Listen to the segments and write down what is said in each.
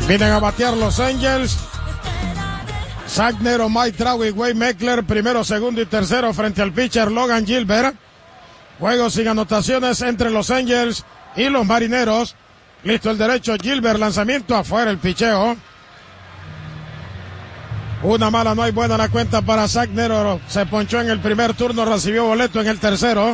Vienen a batear los Angels. Zach Nero, Mike Trout y Wade Meckler, primero, segundo y tercero frente al pitcher Logan Gilbert. Juego sin anotaciones entre los Angels y los Marineros. Listo el derecho, Gilbert, lanzamiento afuera el picheo. Una mala, no hay buena la cuenta para Zach Nero. Se ponchó en el primer turno, recibió boleto en el tercero.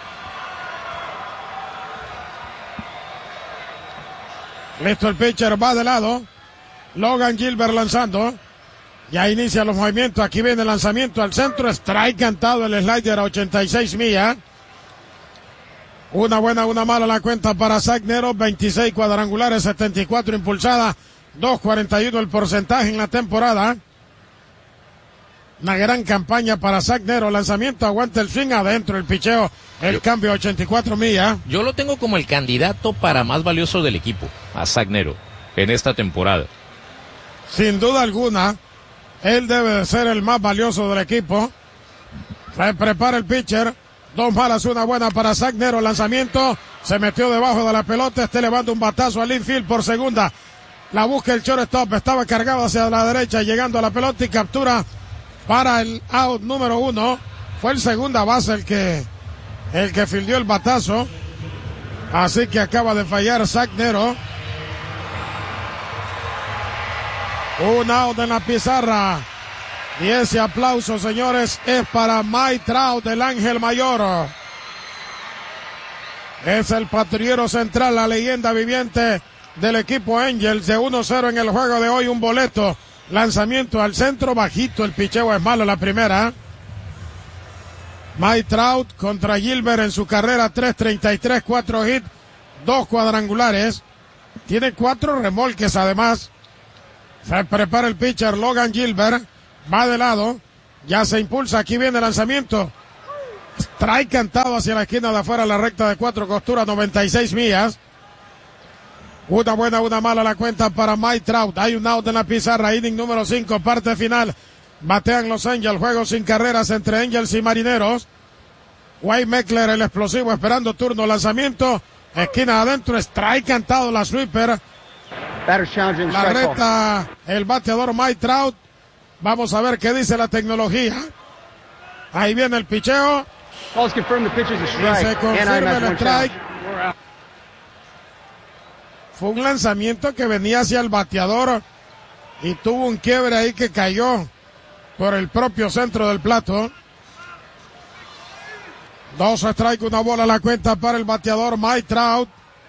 Listo el pitcher, va de lado. Logan Gilbert lanzando. Ya inicia los movimientos. Aquí viene el lanzamiento al centro. Strike cantado, el slider a 86 millas. Una buena, una mala la cuenta para Zach Nero. 26 cuadrangulares, 74 impulsadas. 2.41 el porcentaje en la temporada. Una gran campaña para Zach Nero. Lanzamiento, aguanta el swing, adentro el picheo. El cambio a 84 millas. Yo lo tengo como el candidato para más valioso del equipo, a Zach Nero, en esta temporada. Sin duda alguna, él debe de ser el más valioso del equipo. Se prepara el pitcher. 2 malas, una buena para Zach Nero. Lanzamiento, se metió debajo de la pelota. Levanta un batazo al infield por segunda. La busca el shortstop. Estaba cargado hacia la derecha, llegando a la pelota y captura para el out número 1. Fue el segunda base el que fildió el batazo. Así que acaba de fallar Zach Nero. Un out en la pizarra. Y ese aplauso, señores, es para Mike Trout, del Ángel Mayor. Es el patrullero central, la leyenda viviente del equipo Angels, de 1-0 en el juego de hoy. Un boleto. Lanzamiento al centro, bajito. El picheo es malo la primera. Mike Trout contra Gilbert en su carrera. 3.33, 4 hits, 2 cuadrangulares. Tiene 4 remolques además. Se prepara el pitcher Logan Gilbert. Va de lado. Ya se impulsa. Aquí viene el lanzamiento. Strike cantado hacia la esquina de afuera, la recta de 4 costuras, 96 millas. Una buena, una mala la cuenta para Mike Trout. Hay un out en la pizarra. Inning número 5, parte final. Batean los Angels. Juego sin carreras entre Angels y Marineros. Wade Meckler, el explosivo, esperando turno. Lanzamiento. Esquina adentro. Strike cantado, la sweeper. La recta, el bateador Mike Trout. Vamos a ver qué dice la tecnología. Ahí viene el picheo. Y se confirma el strike. Fue un lanzamiento que venía hacia el bateador y tuvo un quiebre ahí que cayó por el propio centro del plato. 2 strike, una bola la cuenta para el bateador Mike Trout.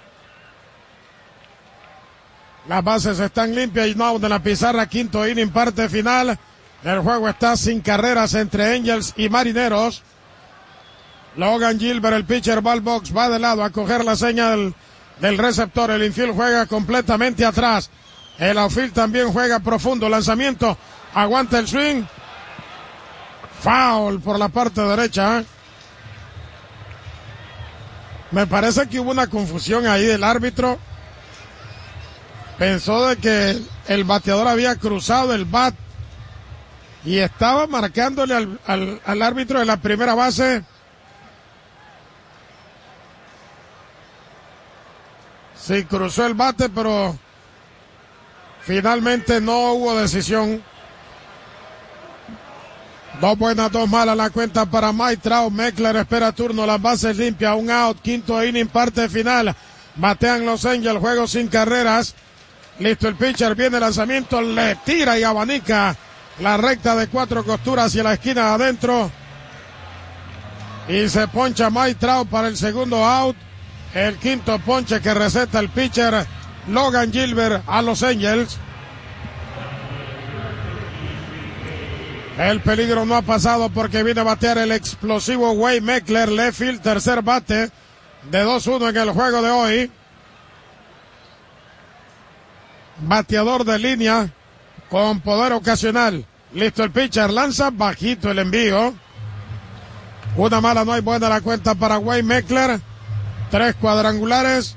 Las bases están limpias y no de la pizarra. Quinto inning, parte final. El juego está sin carreras entre Angels y Marineros. Logan Gilbert, el pitcher, va al box, va de lado a coger la señal del receptor. El infield juega completamente atrás. El outfield también juega profundo. Lanzamiento, aguanta el swing. Foul por la parte derecha. Me parece que hubo una confusión ahí del árbitro. Pensó de que el bateador había cruzado el bat y estaba marcándole al árbitro de la primera base. Sí, cruzó el bate, pero finalmente no hubo decisión. 2 buenas, 2 malas la cuenta para Mike Trout. Meckler espera turno, las bases limpias, un out, quinto inning, parte final. Batean los Angels, juego sin carreras. Listo el pitcher, viene el lanzamiento, le tira y abanica la recta de 4 costuras hacia la esquina adentro. Y se poncha Mike Trout para el segundo out. El quinto ponche que receta el pitcher Logan Gilbert a los Angels. El peligro no ha pasado porque viene a batear el explosivo Wade Meckler, left field, tercer bate de 2-1 en el juego de hoy. Bateador de línea con poder ocasional. Listo el pitcher, lanza bajito el envío. Una mala, no hay buena la cuenta para Wade Meckler. 3 cuadrangulares.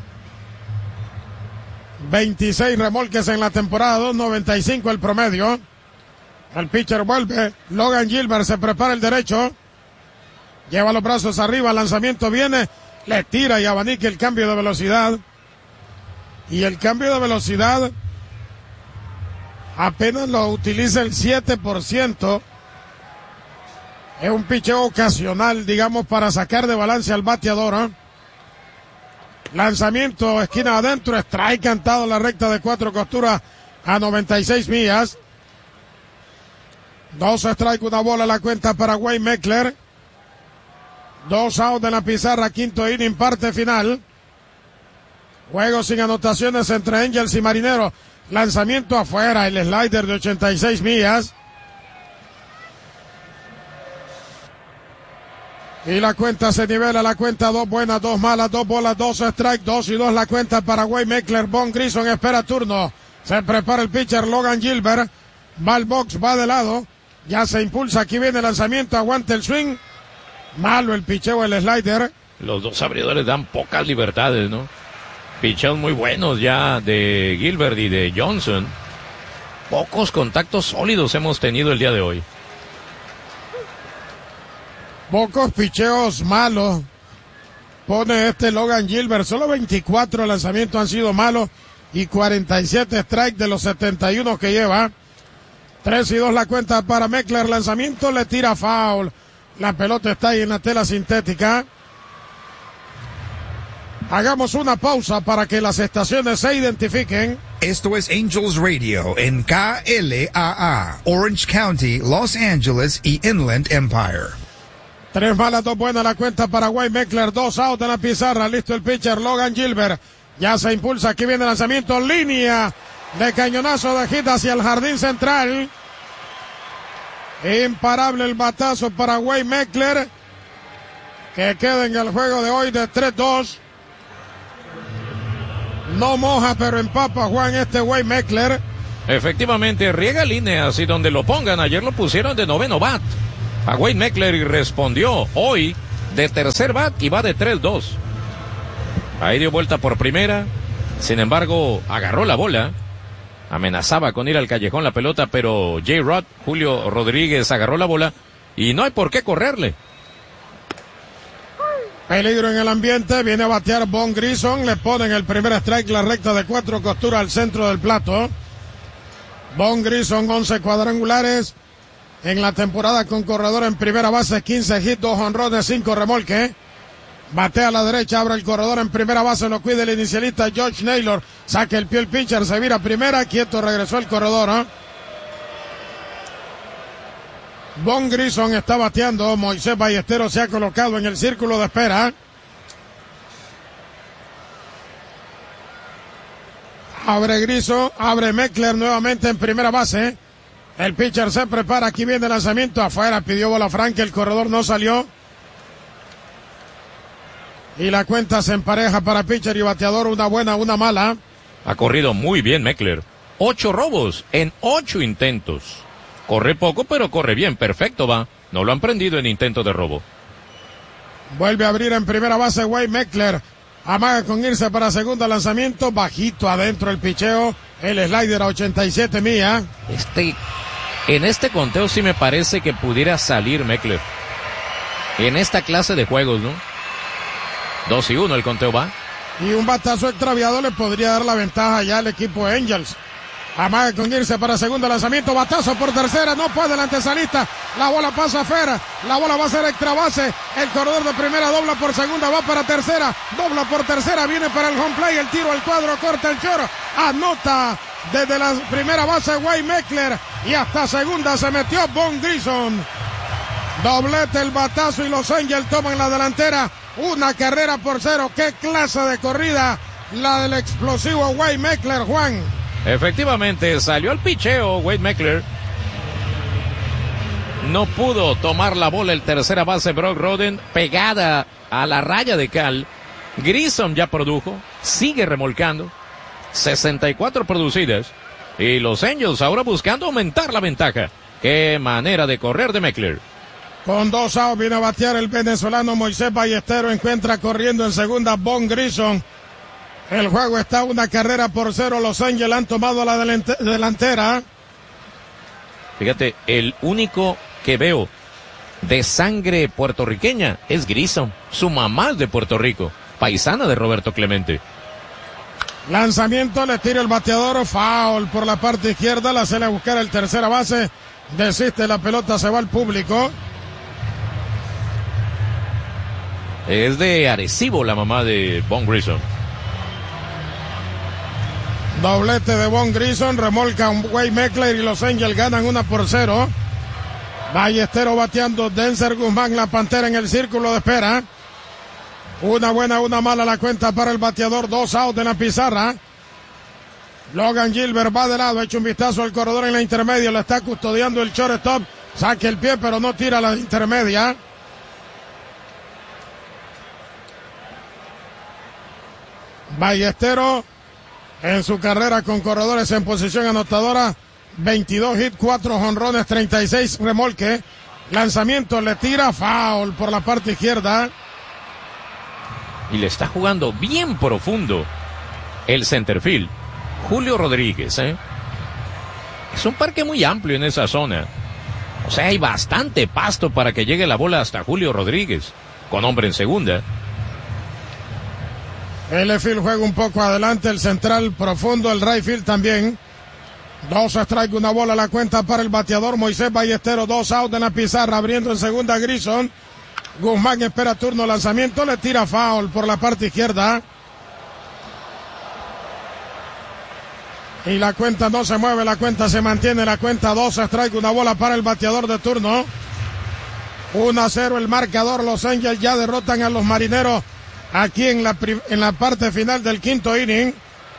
26 remolques en la temporada, 2.95 el promedio. El pitcher vuelve. Logan Gilbert se prepara el derecho. Lleva los brazos arriba, el lanzamiento viene. Le tira y abanica el cambio de velocidad. Y el cambio de velocidad apenas lo utiliza el 7%. Es un picheo ocasional, digamos, para sacar de balance al bateador, ¿eh? Lanzamiento, esquina adentro, strike cantado en la recta de 4 costuras a 96 millas. 2 strike, una bola, la cuenta para Wayne Meckler. 2 out en la pizarra, quinto inning, parte final. Juego sin anotaciones entre Angels y Marineros. Lanzamiento afuera, el slider de 86 millas. Y la cuenta se nivela, la cuenta 2 buenas, 2 malas, 2 bolas, 2 strike, 2 y 2 la cuenta para Wayne Meckler. Von Grison espera turno. Se prepara el pitcher Logan Gilbert. Va al box, va de lado. Ya se impulsa, aquí viene el lanzamiento, aguanta el swing. Malo el picheo, el slider. Los dos abridores dan pocas libertades, ¿no? Picheos muy buenos ya de Gilbert y de Johnson. Pocos contactos sólidos hemos tenido el día de hoy. Pocos picheos malos pone Logan Gilbert. Solo 24 lanzamientos han sido malos y 47 strikes de los 71 que lleva. 3 y 2 la cuenta para Meckler. Lanzamiento, le tira foul. La pelota está ahí en la tela sintética. Hagamos una pausa para que las estaciones se identifiquen. Esto es Angels Radio en KLAA, Orange County, Los Angeles y Inland Empire. 3 malas, 2 buenas la cuenta para Wayne Meckler. 2 out en la pizarra. Listo el pitcher Logan Gilbert. Ya se impulsa. Aquí viene el lanzamiento. Línea de cañonazo de hit hacia el jardín central. Imparable el batazo para Wayne Meckler, que queda en el juego de hoy de 3-2. No moja, pero empapa Juan Wayne Meckler. Efectivamente, riega líneas y donde lo pongan. Ayer lo pusieron de noveno bat a Wayne Meckler y respondió hoy de tercer bat y va de 3-2. Ahí dio vuelta por primera. Sin embargo, agarró la bola. Amenazaba con ir al callejón la pelota, pero J-Rod, Julio Rodríguez, agarró la bola y no hay por qué correrle. Peligro en el ambiente, viene a batear Von Grison, le ponen el primer strike, la recta de 4 costuras al centro del plato. Von Grison, 11 cuadrangulares en la temporada con corredor en primera base, 15 hits, 2 honrones, 5 remolques. Batea a la derecha, abre el corredor en primera base, lo cuida el inicialista George Naylor. Saca el pie el pitcher, se vira primera, quieto, regresó el corredor, ¿eh? Von Grison está bateando, Moisés Ballesteros se ha colocado en el círculo de espera. Abre Grison, abre Meckler nuevamente en primera base. El pitcher se prepara, aquí viene el lanzamiento afuera, pidió bola franca, el corredor no salió. Y la cuenta se empareja para pitcher y bateador, una buena, una mala. Ha corrido muy bien Meckler. 8 robos en 8 intentos. Corre poco, pero corre bien, perfecto va. No lo han prendido en intento de robo. Vuelve a abrir en primera base Wayne Meckler. Amaga con irse para segunda, lanzamiento, bajito adentro el picheo. El slider a 87 millas. En este conteo sí me parece que pudiera salir Meckler. En esta clase de juegos, ¿no? 2 y 1 el conteo va. Y un batazo extraviado le podría dar la ventaja ya al equipo de Angels. Amaga con irse para segundo, lanzamiento, batazo por tercera, no puede el antesalista. La bola pasa afuera, la bola va a ser extra base. El corredor de primera dobla por segunda, va para tercera, dobla por tercera, viene para el home play, el tiro al cuadro, corta el choro. Anota desde la primera base Wayne Meckler y hasta segunda se metió Von Grison. Doblete el batazo y los Angels toman la delantera. 1 carrera por 0. Qué clase de corrida la del explosivo Wayne Meckler, Juan. Efectivamente, salió el picheo Wayne Meckler. No pudo tomar la bola el tercera base Brock Roden, pegada a la raya de cal. Grison ya produjo, sigue remolcando. 64 producidas. Y los Angels ahora buscando aumentar la ventaja. Qué manera de correr de Meckler. Con 2 outs viene a batear el venezolano Moisés Ballesteros, encuentra corriendo en segunda Von Grison. El juego está 1 carrera por 0, Los Ángeles han tomado la delantera. Fíjate, el único que veo de sangre puertorriqueña es Grison. Su mamá es de Puerto Rico, paisana de Roberto Clemente. Lanzamiento, le tira el bateador, foul por la parte izquierda, la sale a buscar el tercera base, desiste la pelota, se va al público. Es de Arecibo la mamá de Von Grison. Doblete de Von Grison, remolca un Wade Meckler y los Angels ganan 1-0. Ballesteros bateando, Denzer Guzmán, la Pantera en el círculo de espera. Una buena, una mala la cuenta para el bateador, 2 outs en la pizarra. Logan Gilbert va de lado, echa un vistazo al corredor en la intermedia, lo está custodiando el shortstop, saque el pie pero no tira la intermedia. Ballesteros en su carrera con corredores en posición anotadora, 22 hits, 4 jonrones, 36 remolque. Lanzamiento, le tira, foul por la parte izquierda. Y le está jugando bien profundo el centerfield, Julio Rodríguez, Es un parque muy amplio en esa zona. O sea, hay bastante pasto para que llegue la bola hasta Julio Rodríguez, con hombre en segunda. El left field juega un poco adelante, el central profundo, el right field también. 2 strikes, una bola la cuenta para el bateador Moisés Ballesteros, 2 outs en la pizarra, abriendo en segunda Grison. Guzmán espera turno, lanzamiento, le tira foul por la parte izquierda. Y la cuenta no se mueve, la cuenta se mantiene, la cuenta 2 strikes, una bola para el bateador de turno. 1-0 el marcador, los Angels ya derrotan a los Marineros aquí en la parte final del quinto inning.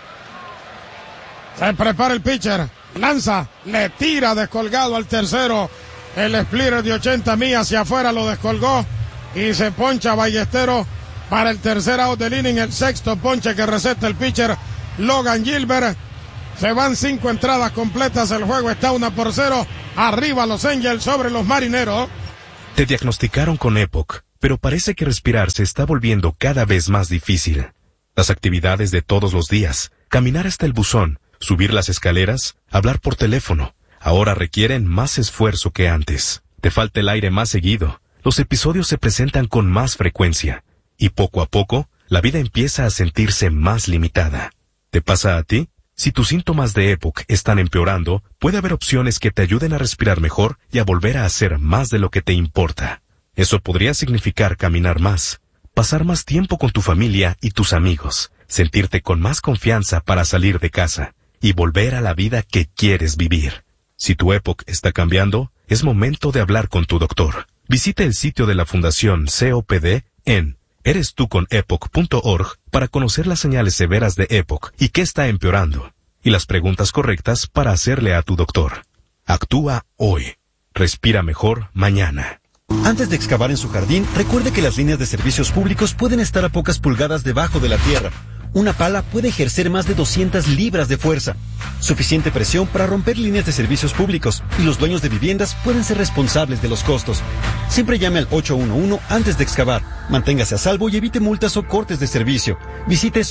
Se prepara el pitcher, lanza, le tira descolgado al tercero. El splitter de 80 millas hacia afuera lo descolgó y se poncha Ballesteros para el tercer out del inning, el sexto ponche que receta el pitcher Logan Gilbert. Se van 5 entradas completas, el juego está 1-0, arriba los Angels sobre los Marineros. Te diagnosticaron con EPOC, pero parece que respirar se está volviendo cada vez más difícil. Las actividades de todos los días, caminar hasta el buzón, subir las escaleras, hablar por teléfono, ahora requieren más esfuerzo que antes. Te falta el aire más seguido, los episodios se presentan con más frecuencia, y poco a poco, la vida empieza a sentirse más limitada. ¿Te pasa a ti? Si tus síntomas de EPOC están empeorando, puede haber opciones que te ayuden a respirar mejor y a volver a hacer más de lo que te importa. Eso podría significar caminar más, pasar más tiempo con tu familia y tus amigos, sentirte con más confianza para salir de casa y volver a la vida que quieres vivir. Si tu EPOC está cambiando, es momento de hablar con tu doctor. Visita el sitio de la Fundación COPD en erestuconepoc.org para conocer las señales severas de EPOC y qué está empeorando, y las preguntas correctas para hacerle a tu doctor. Actúa hoy. Respira mejor mañana. Antes de excavar en su jardín, recuerde que las líneas de servicios públicos pueden estar a pocas pulgadas debajo de la tierra. Una pala puede ejercer más de 200 libras de fuerza. Suficiente presión para romper líneas de servicios públicos, y los dueños de viviendas pueden ser responsables de los costos. Siempre llame al 811 antes de excavar. Manténgase a salvo y evite multas o cortes de servicio. Visite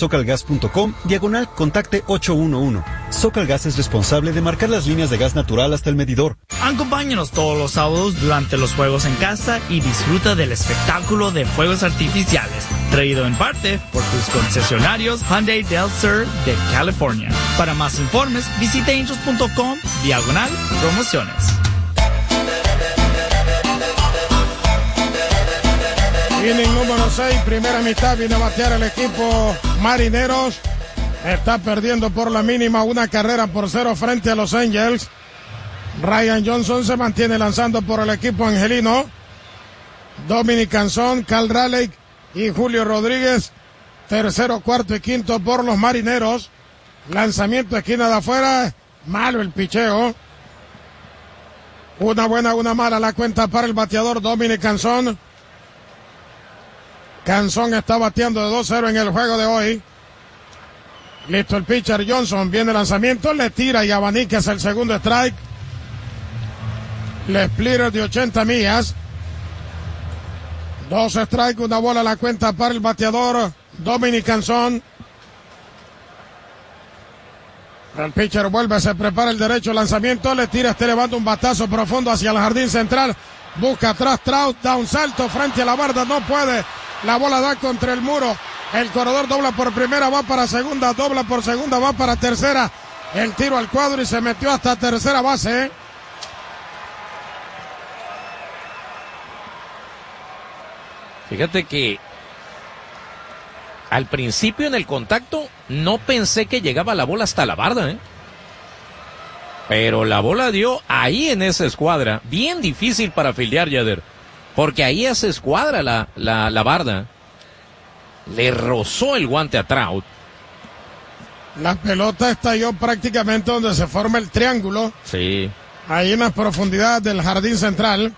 socalgas.com/contacte 811. Socalgas es responsable de marcar las líneas de gas natural hasta el medidor. Acompáñanos todos los sábados durante los juegos en casa y disfruta del espectáculo de fuegos artificiales, traído en parte por tus concesionarios Hyundai Del Sur de California. Para más informes, visite angels.com/promociones. Inning número 6, primera mitad, viene a batear el equipo Marineros. Está perdiendo por la mínima 1-0 frente a los Angels. Ryan Johnson se mantiene lanzando por el equipo angelino. Dominic Canzón, Cal Raleigh y Julio Rodríguez. Tercero, cuarto y quinto por los Marineros. Lanzamiento esquina de afuera. Malo el picheo. Una buena, una mala la cuenta para el bateador Dominic Canzón. Canzón está bateando de 2-0 en el juego de hoy. Listo el pitcher Johnson. Viene el lanzamiento, le tira y abanica, es el segundo strike. Le splitter de 80 millas. 2 strikes, una bola la cuenta para el bateador Dominic Canzón. El pitcher vuelve, se prepara el derecho, lanzamiento, le tira, levanta un batazo profundo hacia el jardín central. Busca atrás Trout, da un salto frente a la barda, no puede. La bola da contra el muro. El corredor dobla por primera, va para segunda, dobla por segunda, va para tercera. El tiro al cuadro y se metió hasta tercera base. Fíjate que al principio en el contacto no pensé que llegaba la bola hasta la barda, pero la bola dio ahí en esa escuadra, bien difícil para fildear, Yader, porque ahí se escuadra la barda. Le rozó el guante a Trout. La pelota estalló prácticamente donde se forma el triángulo. Sí. Ahí en las profundidades del jardín central.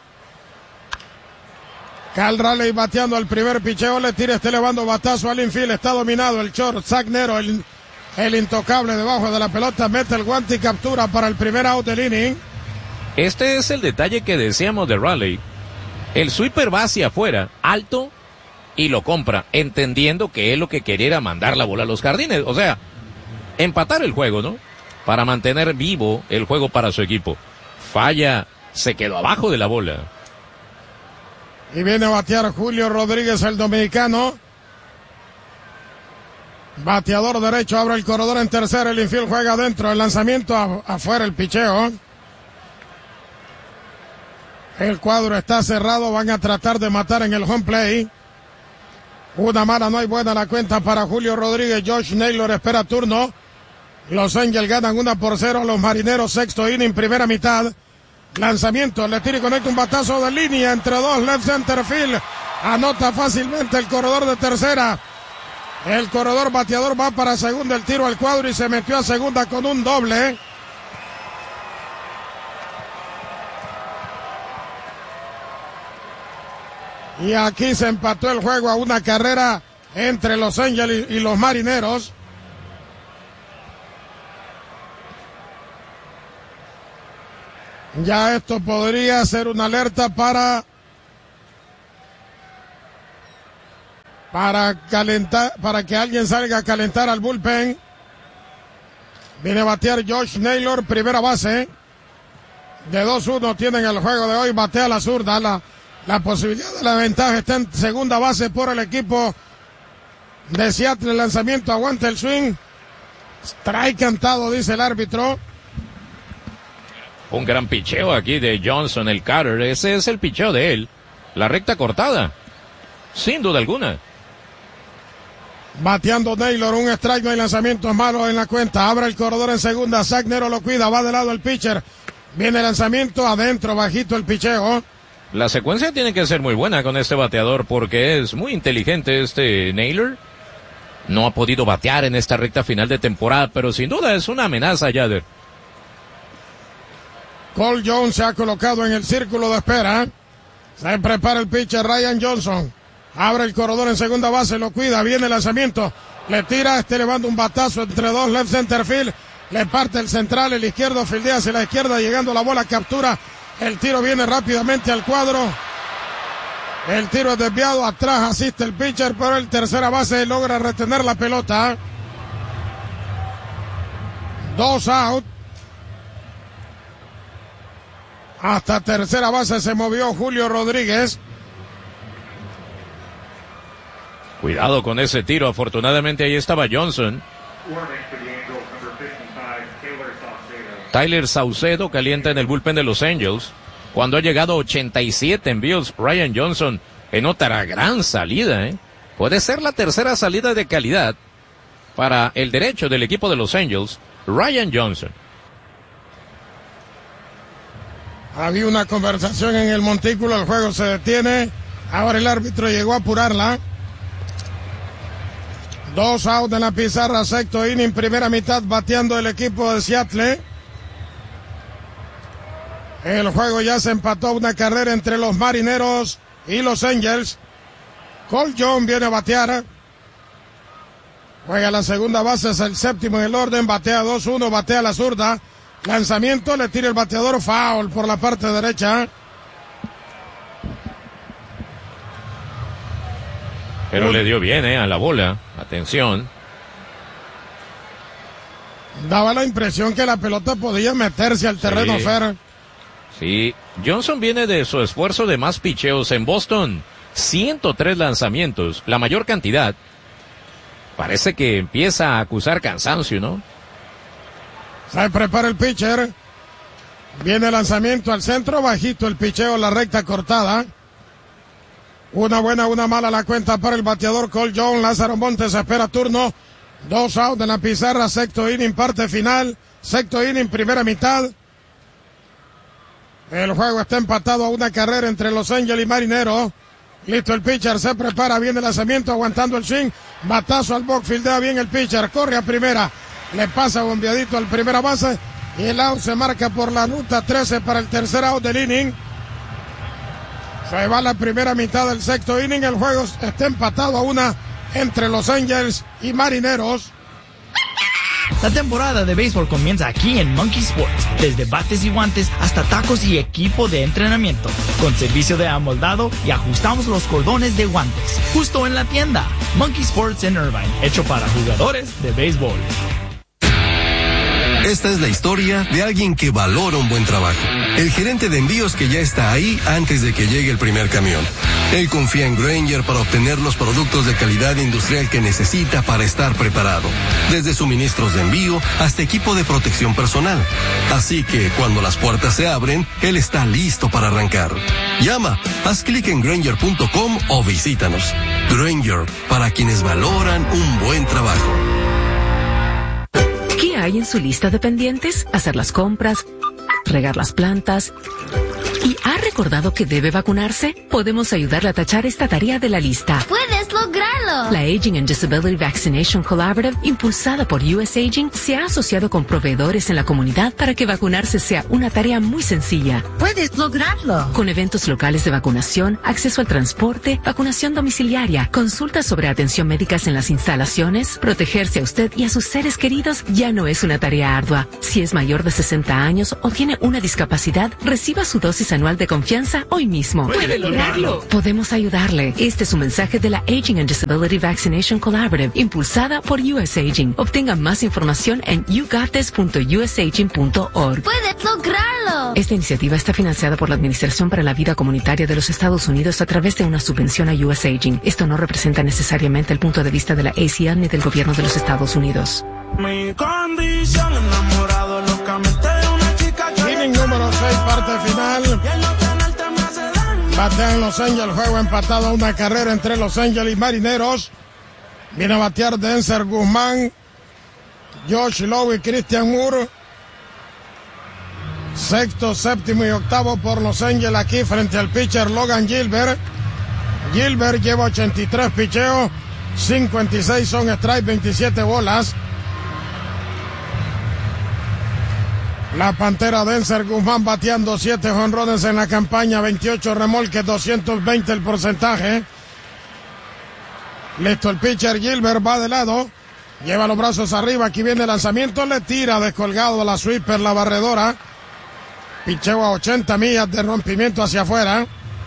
Cal Raleigh bateando al primer picheo, le tira, está elevando batazo al infield, está dominado el short, Zach Nero, el intocable debajo de la pelota, mete el guante y captura para el primer out del inning. Este es el detalle que decíamos de Raleigh. El sweeper va hacia afuera, alto, y lo compra, entendiendo que él lo que quería era mandar la bola a los jardines, o sea, empatar el juego, ¿no? Para mantener vivo el juego para su equipo. Falla, se quedó abajo de la bola. Y viene a batear Julio Rodríguez, el dominicano. Bateador derecho, abre el corredor en tercera, el infield juega adentro, el lanzamiento afuera, el picheo. El cuadro está cerrado, van a tratar de matar en el home play. Una mala, no hay buena la cuenta para Julio Rodríguez. Josh Naylor espera turno. Los Angels ganan 1-0 a los Marineros, sexto inning, primera mitad. Lanzamiento, le tira y conecta un batazo de línea entre dos, left center field. Anota fácilmente el corredor de tercera. El corredor bateador va para segunda, el tiro al cuadro y se metió a segunda con un doble. Y aquí se empató el juego a una carrera entre los Angels y los Marineros. Ya esto podría ser una alerta para calentar, para que alguien salga a calentar al bullpen. Viene a batear Josh Naylor, primera base. De 2-1 tienen el juego de hoy, batea la zurda. La posibilidad de la ventaja está en segunda base por el equipo de Seattle. El lanzamiento, aguanta el swing. Strike cantado, dice el árbitro. Un gran picheo aquí de Johnson, el cutter. Ese es el picheo de él. La recta cortada. Sin duda alguna. Bateando Naylor, un strike, no hay lanzamientos malos en la cuenta. Abre el corredor en segunda. Zach Nero lo cuida, va de lado el pitcher. Viene el lanzamiento, adentro, bajito el picheo. La secuencia tiene que ser muy buena con este bateador porque es muy inteligente este Naylor. No ha podido batear en esta recta final de temporada, pero sin duda es una amenaza, Yader. Cole Jones se ha colocado en el círculo de espera. Se prepara el pitcher Ryan Johnson. Abre el corredor en segunda base, lo cuida, viene el lanzamiento. Le tira, está elevando un batazo entre dos, left center field. Le parte el central, el izquierdo fildea hacia la izquierda, llegando la bola, captura. El tiro viene rápidamente al cuadro. El tiro es desviado, atrás asiste el pitcher, pero el tercera base logra retener la pelota. 2 out. Hasta tercera base se movió Julio Rodríguez. Cuidado con ese tiro, afortunadamente ahí estaba Johnson. Tyler Saucedo calienta en el bullpen de los Angels. Cuando ha llegado 87 envíos, Ryan Johnson en otra gran salida. Puede ser la tercera salida de calidad para el derecho del equipo de los Angels, Ryan Johnson. Había una conversación en el montículo, el juego se detiene. Ahora el árbitro llegó a apurarla. 2 out en la pizarra, sexto inning, primera mitad, bateando el equipo de Seattle. El juego ya se empató, una carrera entre los Marineros y los Angels. Cole Jones viene a batear. Juega la segunda base, es el séptimo en el orden, batea 2-1, batea la zurda. Lanzamiento, le tira el bateador, foul por la parte derecha. Pero le dio bien, a la bola. Atención. Daba la impresión que la pelota podía meterse al terreno, Sí. Fer. Sí, Johnson viene de su esfuerzo de más picheos en Boston. 103 lanzamientos, la mayor cantidad. parece que empieza a acusar cansancio, ¿no? Se prepara el pitcher. Viene el lanzamiento al centro, bajito el picheo, la recta cortada. Una buena, una mala la cuenta para el bateador Cole Young. Lázaro Montes espera turno. 2 out en la pizarra, sexto inning, parte final. Sexto inning, primera mitad. El juego está empatado a una carrera entre Los Ángeles y Marineros. Listo el pitcher, se prepara, viene el lanzamiento, aguantando el swing. Batazo al box, fildea bien el pitcher, corre a primera. Le pasa bombeadito al primera base. Y el out se marca por la ruta 13 para el tercer out del inning. Se va la primera mitad del sexto inning. El juego está empatado a una entre Los Ángeles y Marineros. La temporada de béisbol comienza aquí en Monkey Sports. Desde bates y guantes hasta tacos y equipo de entrenamiento. Con servicio de amoldado y ajustamos los cordones de guantes. Justo en la tienda. Monkey Sports en Irvine. Hecho para jugadores de béisbol. Esta es la historia de alguien que valora un buen trabajo. El gerente de envíos que ya está ahí antes de que llegue el primer camión. Él confía en Grainger para obtener los productos de calidad industrial que necesita para estar preparado. Desde suministros de envío hasta equipo de protección personal. Así que cuando las puertas se abren, él está listo para arrancar. Llama, haz clic en Grainger.com o visítanos. Grainger, para quienes valoran un buen trabajo. ¿Qué hay en su lista de pendientes? Hacer las compras, regar las plantas. ¿Y ha recordado que debe vacunarse? Podemos ayudarle a tachar esta tarea de la lista. ¡Puedes lograrlo! La Aging and Disability Vaccination Collaborative, impulsada por US Aging, se ha asociado con proveedores en la comunidad para que vacunarse sea una tarea muy sencilla. ¡Puedes lograrlo! Con eventos locales de vacunación, acceso al transporte, vacunación domiciliaria, consultas sobre atención médicas en las instalaciones, protegerse a usted y a sus seres queridos ya no es una tarea ardua. Si es mayor de 60 años o tiene una discapacidad, reciba su dosis anual de confianza hoy mismo. ¡Puede lograrlo! Podemos ayudarle. Este es un mensaje de la Aging and Disability Vaccination Collaborative, impulsada por US Aging. Obtenga más información en yougottes.usaging.org. ¡Puedes lograrlo! Esta iniciativa está financiada por la Administración para la Vida Comunitaria de los Estados Unidos a través de una subvención a US Aging. Esto no representa necesariamente el punto de vista de la ACL ni del gobierno de los Estados Unidos. Mi condición, enamorado locamente de una chica. Inning número 6, parte final. Batean Los Ángeles, juego empatado a una carrera entre Los Ángeles y Marineros. Viene a batear Denzer Guzmán, Josh Lowe y Christian Moore. Sexto, séptimo y octavo por Los Ángeles aquí frente al pitcher Logan Gilbert. Gilbert lleva 83 picheos, 56 son strike, 27 bolas. La Pantera Denzer Guzmán bateando 7 jonrones en la campaña, 28 remolques, 220 el porcentaje. Listo el pitcher, Gilbert va de lado, lleva los brazos arriba, aquí viene el lanzamiento, le tira descolgado a la sweeper, la barredora. Picheo a 80 millas de rompimiento hacia afuera.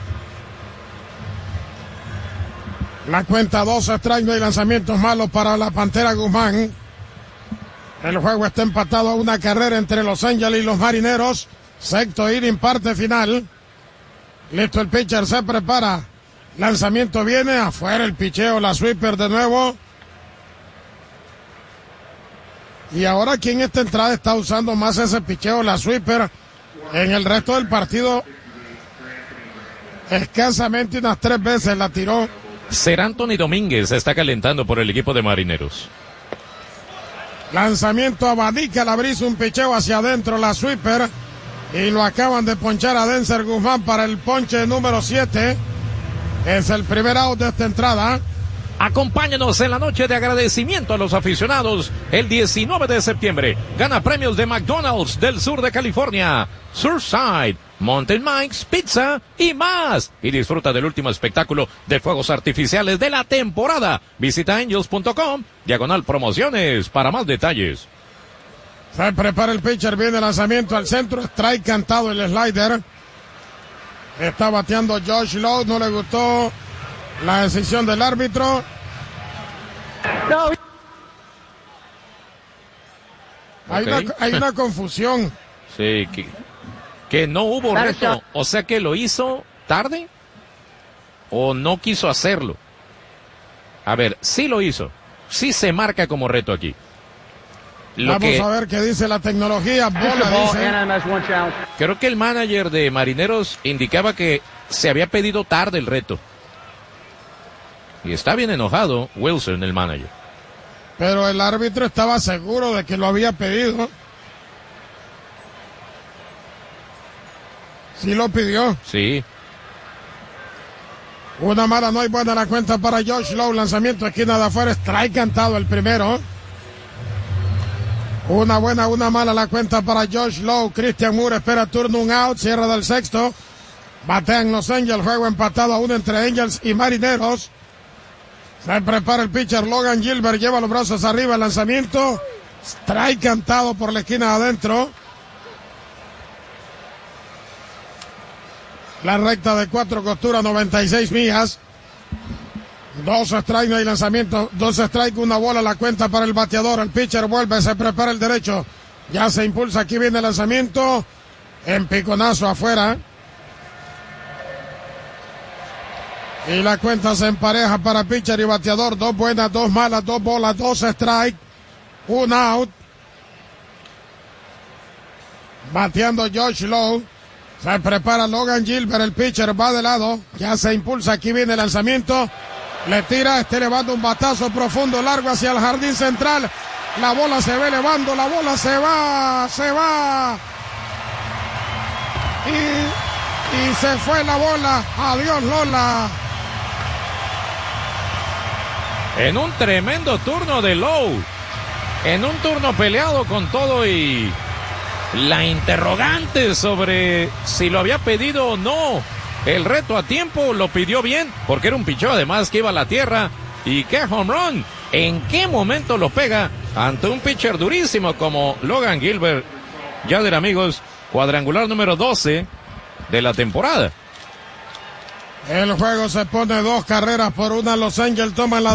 La cuenta 2 strike, no hay lanzamientos malos para la Pantera Guzmán. El juego está empatado a una carrera entre Los Ángeles y los Marineros. Sexto inning, parte final. Listo el pitcher, se prepara. Lanzamiento viene, afuera el picheo, la sweeper de nuevo. Y ahora aquí en esta entrada está usando más ese picheo, la sweeper. En el resto del partido, escasamente unas 3 veces la tiró. Ser Anthony Domínguez está calentando por el equipo de Marineros. Lanzamiento a Badika, la brisa, un picheo hacia adentro, la sweeper. Y lo acaban de ponchar a Denzer Guzmán para el ponche número 7. Es el primer out de esta entrada. Acompáñenos en la noche de agradecimiento a los aficionados. El 19 de septiembre gana premios de McDonald's del sur de California, Surfside, Mountain Mike's Pizza y más. Y disfruta del último espectáculo de fuegos artificiales de la temporada. Visita angels.com/promociones para más detalles. Se prepara el pitcher, viene el lanzamiento al centro, strike cantado el slider. Está bateando Josh Lowe, no le gustó la decisión del árbitro. No. Hay una confusión. Sí, que no hubo reto. O sea que lo hizo tarde o no quiso hacerlo. A ver, sí lo hizo. sí se marca como reto aquí. Vamos a ver qué dice la tecnología. Bola dice. Creo que el manager de Marineros indicaba que se había pedido tarde el reto. Y está bien enojado Wilson, el manager. Pero el árbitro estaba seguro de que lo había pedido. Sí lo pidió. Sí. Una mala, no hay buena la cuenta para Josh Lowe. Lanzamiento esquina de afuera. Strike cantado el primero. Una buena, una mala la cuenta para Josh Lowe. Christian Moore espera turno, un out. Cierra del sexto. Batean los Angels. Juego empatado a 1 entre Angels y Marineros. Se prepara el pitcher Logan Gilbert. Lleva los brazos arriba. El lanzamiento. Strike cantado por la esquina adentro. La recta de 4 costuras, 96 millas. 2 strikes, no hay lanzamiento. 2 strikes, una bola, la cuenta para el bateador. El pitcher vuelve, se prepara el derecho. Ya se impulsa, aquí viene el lanzamiento. En piconazo afuera. Y la cuenta se empareja para pitcher y bateador. 2 buenas, 2 malas, 2 bolas, 2 strikes. 1 out. Bateando Josh Lowe. Se prepara Logan Gilbert, el pitcher va de lado. Ya se impulsa, aquí viene el lanzamiento. Le tira, está elevando un batazo profundo, largo hacia el jardín central. La bola se va elevando, la bola se va. Y se fue la bola. Adiós, Lola. En un tremendo turno de Lowe. En un turno peleado con todo y la interrogante sobre si lo había pedido o no. El reto a tiempo lo pidió bien, porque era un picheo además que iba a la tierra. Y qué home run. ¿En qué momento lo pega ante un pitcher durísimo como Logan Gilbert? Yader, amigos, cuadrangular número 12 de la temporada. El juego se pone 2 carreras por 1. Los Angels toman la